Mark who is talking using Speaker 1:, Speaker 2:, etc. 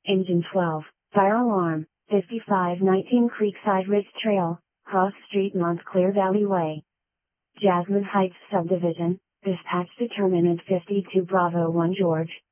Speaker 1: Engine 12, fire alarm, 5519 Creekside Ridge Trail, Cross Street Montclair Valley Way. Jasmine Heights Subdivision, dispatch determinant 52 Bravo 1 George,